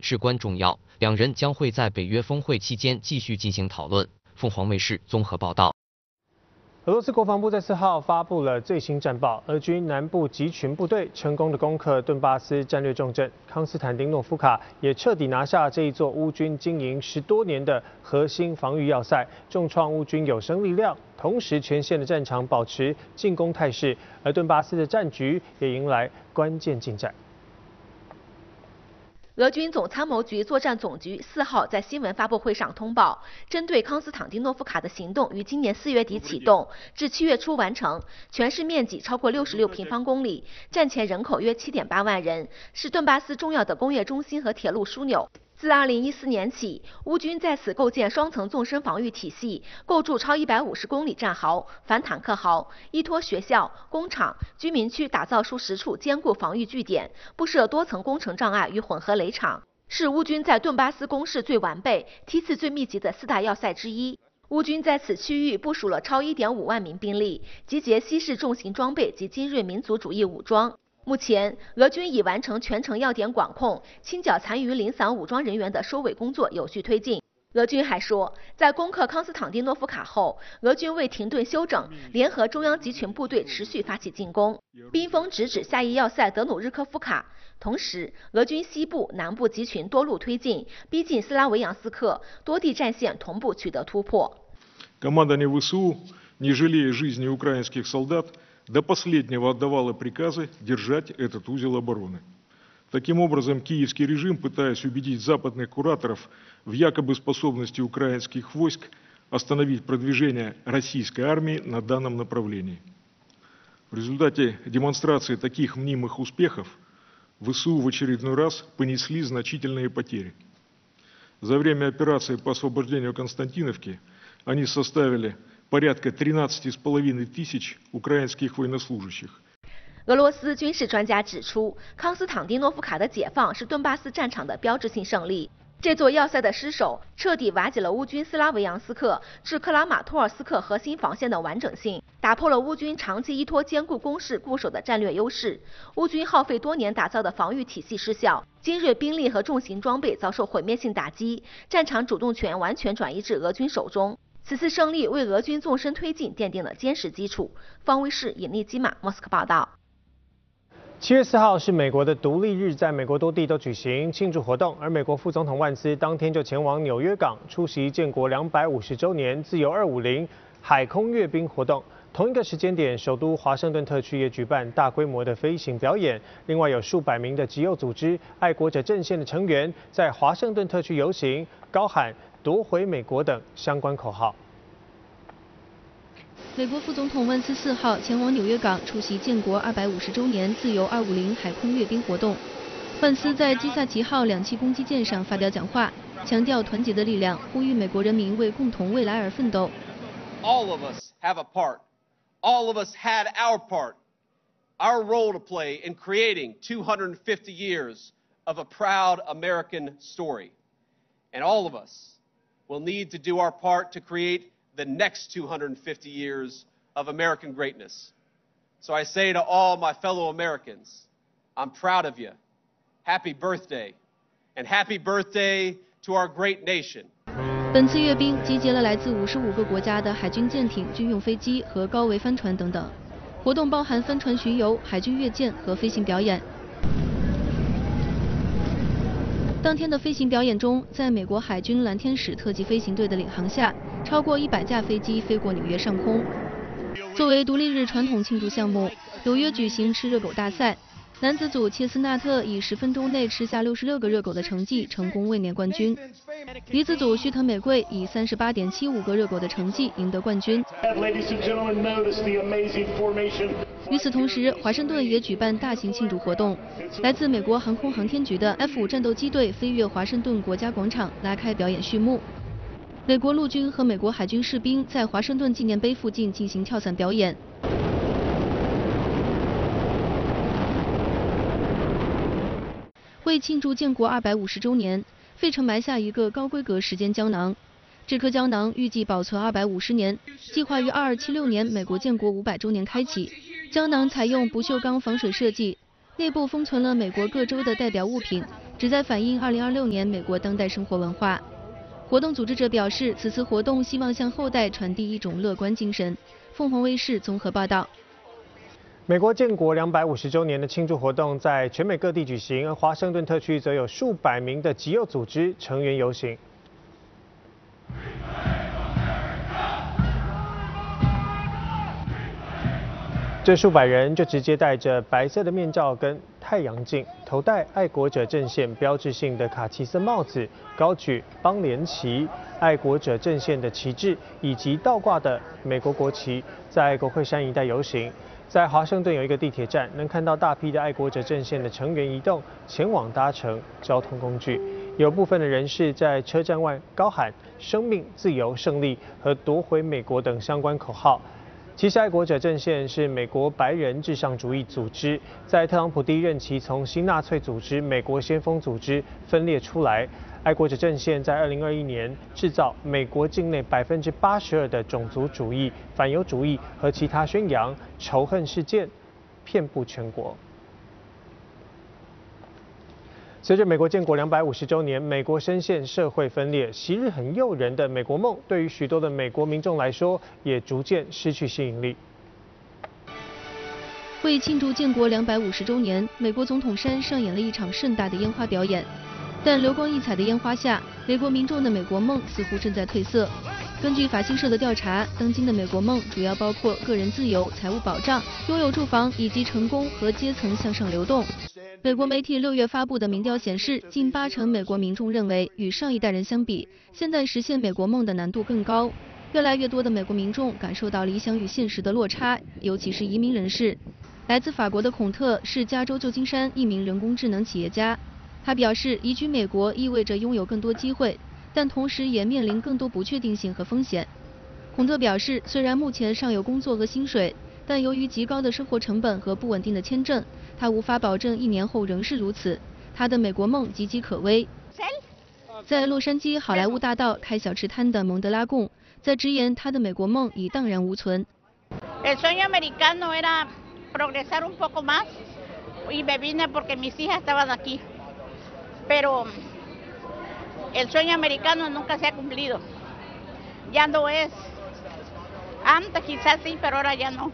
事关重要，两人将会在北约峰会期间继续进行讨论。凤凰卫视综合报道。 俄罗斯国防部在4号发布了最新战报，俄军南部集群部队成功的攻克顿巴斯战略重镇康斯坦丁诺夫卡，也彻底拿下这一座乌军经营10多年的核心防御要塞，重创乌军有生力量。同时，全线的战场保持进攻态势，而顿巴斯的战局也迎来关键进展。 俄军总参谋局作战总局4号在新闻发布会上通报，针对康斯坦丁诺夫卡的行动于今年4月底启动，至7月初完成，全市面积超过66平方公里，战前人口约7.8万人，是顿巴斯重要的工业中心和铁路枢纽。 自2014年起，乌军在此构建双层纵深防御体系，构筑超150公里战壕、反坦克壕，依托学校、工厂、居民区，打造数10处坚固防御据点，布设多层工程障碍与混合雷场，是乌军在顿巴斯攻势最完备、梯次最密集的4大要塞之一。乌军在此区域部署了超1.5万名兵力，集结西式重型装备及精锐民族主义武装。 目前，俄军已完成全城要点管控，清剿残余零散武装人员的收尾工作有序推进。俄军还说，在攻克康斯坦丁诺夫卡后，俄军为停顿休整，联合中央集群部队持续发起进攻，兵锋直指下一要塞德努日科夫卡。同时，俄军西部、南部集群多路推进，逼近斯拉维扬斯克，多地战线同步取得突破。 Командование ВСУ, не жалея жизни украинских солдат, до последнего отдавало приказы держать этот узел обороны. Таким образом, киевский режим, пытаясь убедить западных кураторов в якобы способности украинских войск остановить продвижение российской армии на данном направлении. В результате демонстрации таких мнимых успехов ВСУ в очередной раз понесли значительные потери. За время операции по освобождению Константиновки они составили порядка 13,5 тысяч украинских военнослужащих. 俄罗斯军事专家指出，康斯坦丁诺夫卡的解放是顿巴斯战场的标志性胜利。这座要塞的失守，彻底瓦解了乌军斯拉维扬斯克至克拉马托尔斯克核心防线的完整性，打破了乌军长期依托坚固工事固守的战略优势。乌军耗费多年打造的防御体系失效，精锐兵力和重型装备遭受毁灭性打击，战场主动权完全转移至俄军手中。 此次胜利为俄军纵深推进奠定了坚实基础。方卫视尹丽基马莫斯科报道。 7月4号是美国的独立日，在美国多地都举行庆祝活动，而美国副总统万斯当天就前往纽约港出席建国250周年自由250海空阅兵活动。同一个时间点，首都华盛顿特区也举办大规模的飞行表演，另外有数百名的极右组织爱国者阵线的成员在华盛顿特区游行，高喊 夺回美国等相关口号。 美国副总统万斯4号前往纽约港出席建国250周年自由250海空阅兵活动。万斯在基萨奇号2栖攻击舰上发表讲话，强调团结的力量，呼吁美国人民为共同未来而奋斗。 All of us have a part. All of us had our part. Our role to play in creating 250 years of a proud American story. And all of us will need to do our part to create the next 250 years of American greatness. So I say to all my fellow Americans, I'm proud of you. Happy birthday. And happy birthday to our great nation. 本次阅兵集结了来自55个国家的海军舰艇、军用飞机和高桅帆船等等。活动包含帆船巡游、海军阅舰和飞行表演。 当天的飞行表演中，在美国海军蓝天使特级飞行队的领航下，超过100架飞机飞过纽约上空。作为独立日传统庆祝项目，纽约举行吃热狗大赛。男子组切斯纳特以10分钟内吃下66个热狗的成绩，成功卫冕冠军。女子组须藤美贵以38.75个热狗的成绩赢得冠军。与此同时，华盛顿也举办大型庆祝活动。来自美国航空航天局的 F5战斗机队飞越华盛顿国家广场，拉开表演序幕。美国陆军和美国海军士兵在华盛顿纪念碑附近进行跳伞表演。 为庆祝建国250周年，费城埋下一个高规格时间胶囊。这颗胶囊预计保存250年，计划于2276年美国建国500周年开启。胶囊采用不锈钢防水设计，内部封存了美国各州的代表物品， 旨在反映2026年美国当代生活文化。活动组织者表示，此次活动希望向后代传递一种乐观精神。凤凰卫视综合报道。 美国建国250周年的庆祝活动在全美各地举行，而华盛顿特区则有数百名的极右组织成员游行。这数百人就直接戴着白色的面罩跟太阳镜，头戴爱国者阵线标志性的卡其色帽子，高举邦联旗、爱国者阵线的旗帜以及倒挂的美国国旗，在国会山一带游行。在华盛顿有一个地铁站，能看到大批的爱国者阵线的成员移动，前往搭乘交通工具。有部分的人士在车站外高喊“生命、自由、胜利”和“夺回美国”等相关口号。其实，爱国者阵线是美国白人至上主义组织，在特朗普第一任期从新纳粹组织美国先锋组织分裂出来。爱国者阵线在2021年制造美国境内82%的种族主义、反犹主义和其他宣扬仇恨事件，遍布全国。随着美国建国250周年，美国深陷社会分裂，昔日很诱人的美国梦，对于许多的美国民众来说，也逐渐失去吸引力。 为庆祝建国250周年，美国总统山上演了一场盛大的烟花表演。但流光溢彩的烟花下，美国民众的美国梦似乎正在褪色。根据法新社的调查，当今的美国梦主要包括个人自由、财务保障、拥有住房以及成功和阶层向上流动。美国媒体6月发布的民调显示，近80%美国民众认为，与上一代人相比，现在实现美国梦的难度更高。越来越多的美国民众感受到理想与现实的落差，尤其是移民人士。来自法国的孔特是加州旧金山一名人工智能企业家。他表示，移居美国意味着拥有更多机会，但同时也面临更多不确定性和风险。孔特表示，虽然目前尚有工作和薪水，但由于极高的生活成本和不稳定的签证，他无法保证1年后仍是如此。他的美国梦岌岌可危。在洛杉矶好莱坞大道开小吃摊的蒙德拉贡，在直言他的美国梦已荡然无存。 El sueño americano era progresar un poco más y me vine porque mis hijas estaban aquí. Pero el sueño americano nunca se ha cumplido. Ya no es. Antes quizás sí, pero ahora ya no.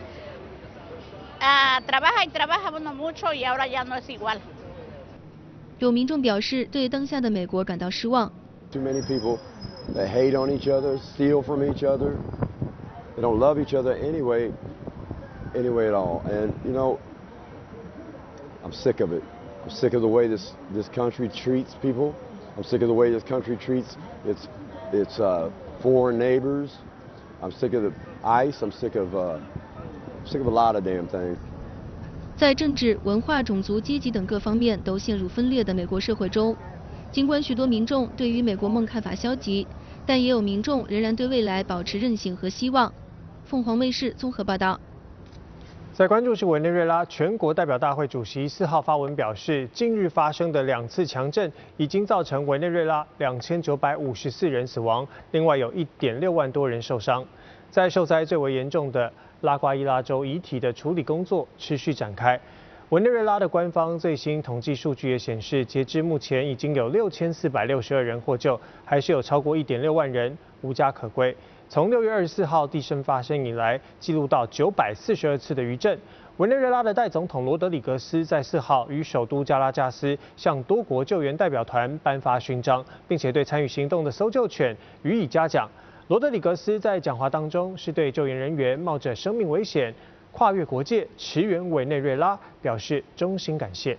Trabaja y trabaja uno mucho y ahora ya no es igual. 有民众表示对当下的美国感到失望。 Too many people that hate on each other, steal from each other. They don't love each other anyway at all. And you know, I'm sick of it. I'm sick of the way this country treats people. I'm sick of the way this country treats its foreign neighbors. I'm sick of the ICE. I'm sick of a lot of damn things. 在政治、文化、种族、阶级等各方面都陷入分裂的美国社会中，尽管许多民众对于美国梦看法消极，但也有民众仍然对未来保持韧性和希望。凤凰卫视综合报道。 在关注是委内瑞拉全国代表大会主席4号发文表示，近日发生的2次强震已经造成委内瑞拉2954人死亡，另外有1.6万多人受伤。在受灾最为严重的拉瓜伊拉州，遗体的处理工作持续展开。委内瑞拉的官方最新统计数据也显示，截至目前已经有6462人获救，还是有超过1.6万人无家可归。从6月24号地震发生以来，记录到942次的余震。委内瑞拉的代总统罗德里格斯在4号于首都加拉加斯向多国救援代表团颁发勋章，并且对参与行动的搜救犬予以嘉奖。罗德里格斯在讲话当中是对救援人员冒着生命危险跨越国界驰援委内瑞拉表示衷心感谢。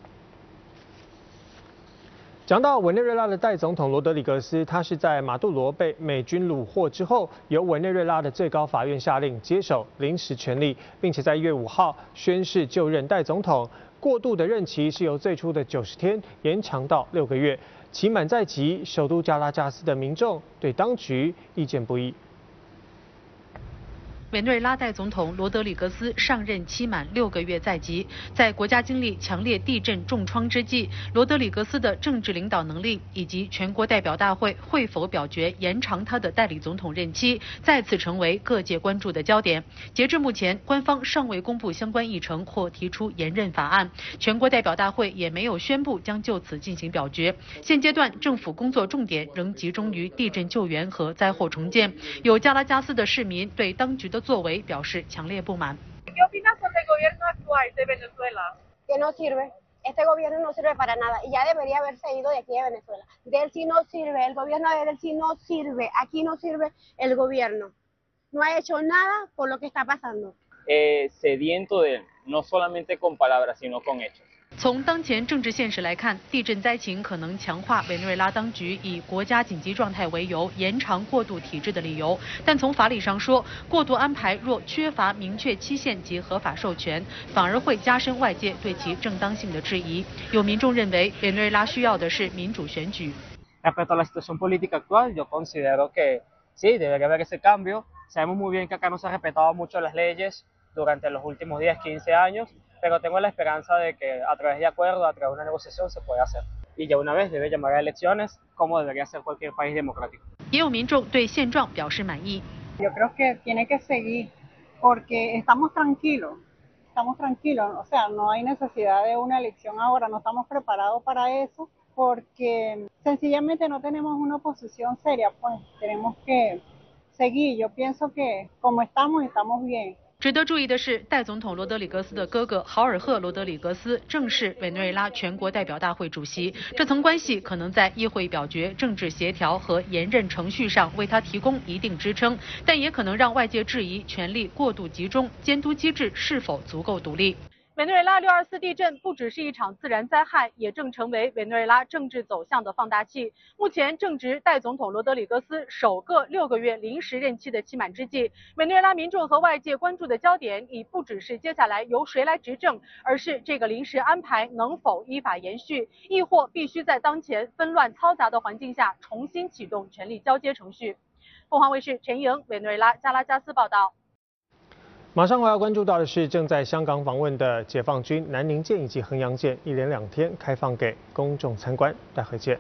讲到委内瑞拉的代总统罗德里格斯，他是在马杜罗被美军虏获之后，由委内瑞拉的最高法院下令接手临时权力，并且在1月5号宣誓就任代总统。过渡的任期是由最初的90天延长到6个月。期满在即，首都加拉加斯的民众对当局意见不一。 委内瑞拉代总统罗德里格斯上任期满6个月在即，在国家经历强烈地震重创之际，罗德里格斯的政治领导能力以及全国代表大会会否表决延长他的代理总统任期，再次成为各界关注的焦点。截至目前，官方尚未公布相关议程或提出延任法案，全国代表大会也没有宣布将就此进行表决。现阶段，政府工作重点仍集中于地震救援和灾后重建。有加拉加斯的市民对当局的作为表示强烈不满。 ¿Qué opinas sobre el gobierno actual de Venezuela? Que no sirve. Este gobierno no sirve para nada y ya debería haberse ido de aquí de Venezuela. Del sí no sirve, el gobierno de Del sí no sirve, aquí no sirve el gobierno. No ha hecho nada por lo que está pasando. Sediento de él, no solamente con palabras, sino con hechos. 从当前政治现实来看，地震灾情可能强化委内瑞拉当局以国家紧急状态为由延长过渡体制的理由。但从法理上说，过渡安排若缺乏明确期限及合法授权，反而会加深外界对其正当性的质疑。有民众认为，委内瑞拉需要的是民主选举。 Respecto a la situación política actual, yo considero que sí, debería haber ese cambio. Sabemos muy bien que acá no se han respetado mucho las leyes durante los últimos 10, 15 años. Pero tengo la esperanza de que a través de acuerdos, a través de una negociación se puede hacer. Y ya una vez debe llamar a elecciones, como debería ser cualquier país democrático. 也有民众对现状表示满意。 Yo creo que tiene que seguir, porque estamos tranquilos, o sea, no hay necesidad de una elección ahora, no estamos preparados para eso, porque sencillamente no tenemos una oposición seria, pues tenemos que seguir. Yo pienso que como estamos bien. 值得注意的是，代总统罗德里格斯的哥哥豪尔赫·罗德里格斯正是委内瑞拉全国代表大会主席，这层关系可能在议会表决、政治协调和延任程序上为他提供一定支撑，但也可能让外界质疑权力过度集中，监督机制是否足够独立。 委内瑞拉6.24地震不只是一场自然灾害，也正成为委内瑞拉政治走向的放大器。目前正值代总统罗德里格斯首个6个月临时任期的期满之际，委内瑞拉民众和外界关注的焦点已不只是接下来由谁来执政，而是这个临时安排能否依法延续，亦或必须在当前纷乱嘈杂的环境下重新启动权力交接程序。凤凰卫视陈莹，委内瑞拉加拉加斯报道。 马上我要关注到的是，正在香港访问的解放军南宁舰以及衡阳舰，一连2天开放给公众参观。待会见。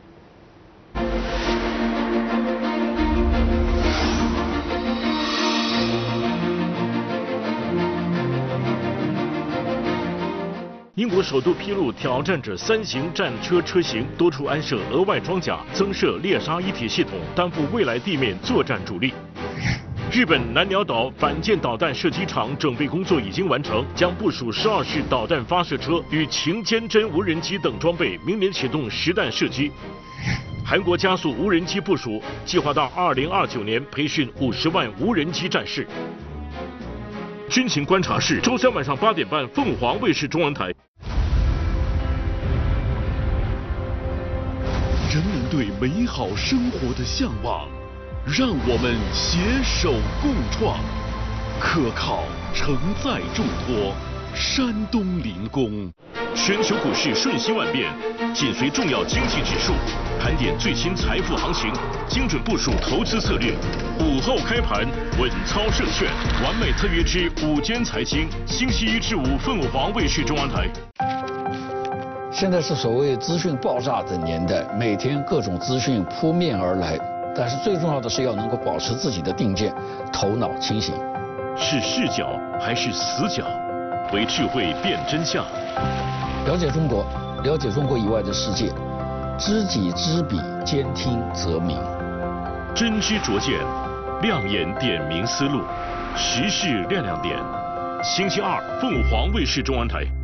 英国首度披露挑战者3型战车车型，多处安设额外装甲，增设猎杀一体系统，担负未来地面作战主力。日本南鸟岛反舰导弹射击场整备工作已经完成，将部署12式导弹发射车与擎坚针无人机等装备，明年启动实弹射击。韩国加速无人机部署，计划到2029年培训50万无人机战士。军情观察室，周3晚上8点半，凤凰卫视中文台。 人们对美好生活的向往。让我们携手共创，可靠承载重托，山东临工。 全球股市瞬息万变，紧随重要经济指数，盘点最新财富行情，精准部署投资策略。午后开盘，稳操胜券，完美特约之午间财经，星期1至5，凤凰卫视中文台。 现在是所谓资讯爆炸的年代，每天各种资讯扑面而来。但是最重要的是要能够保持自己的定见，头脑清醒。 是视角还是死角？为智慧辨真相。 了解中国，了解中国以外的世界，知己知彼，兼听则明。 真知灼见，亮眼点明思路，时事亮亮点。星期2，凤凰卫视中文台。